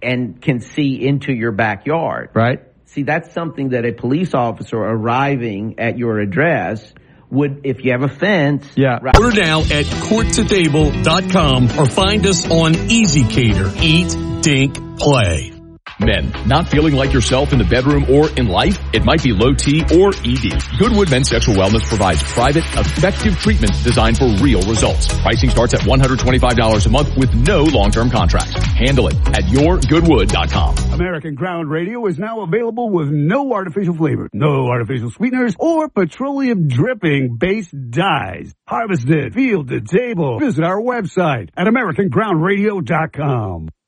and can see into your backyard. Right. See, that's something that a police officer arriving at your address would, if you have a fence. Yeah. Right. Order now at courttotable.com or find us on EasyCater. Eat, Dink, Play. Men, not feeling like yourself in the bedroom or in life? It might be low T or ED. Goodwood Men's Sexual Wellness provides private, effective treatment designed for real results. Pricing starts at $125 a month with no long-term contracts. Handle it at yourgoodwood.com. American Ground Radio is now available with no artificial flavor, no artificial sweeteners, or petroleum dripping based dyes. Harvested, field to table. Visit our website at AmericanGroundRadio.com.